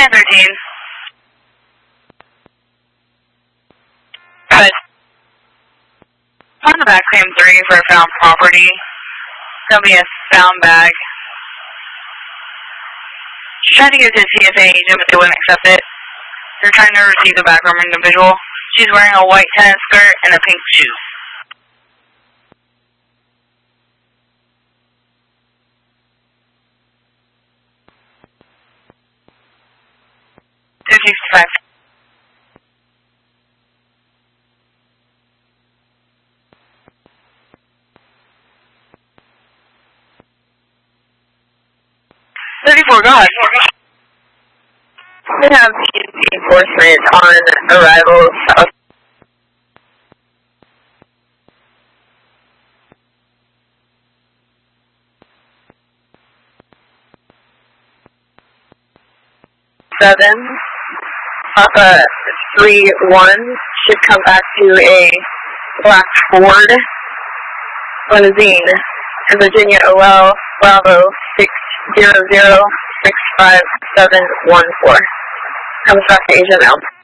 913. Good. On the back, claim 3 for found property. There'll be a found bag. She tried to give it to the CSA agent, but they wouldn't accept it. They're trying to receive the background individual. She's wearing a white tennis skirt and a pink shoe. 265. Go ahead. We have enforcement on arrival south. Papa 3-1 should come back to a black Ford limousine in Virginia OL Bravo 600 65714. Comes back to Asia now.